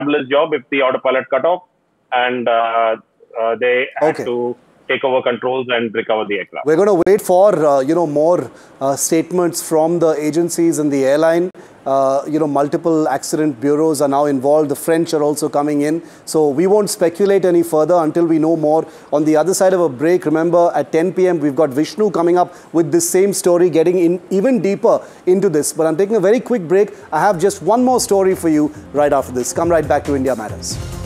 fabulous job if the autopilot cut off, and they had Okay. to take over controls and recover the aircraft. We're going to wait for, more statements from the agencies and the airline. Multiple accident bureaus are now involved. The French are also coming in. So we won't speculate any further until we know more. On the other side of a break, remember at 10 p.m. we've got Vishnu coming up with this same story, getting in even deeper into this. But I'm taking a very quick break. I have just one more story for you right after this. Come right back to India Matters.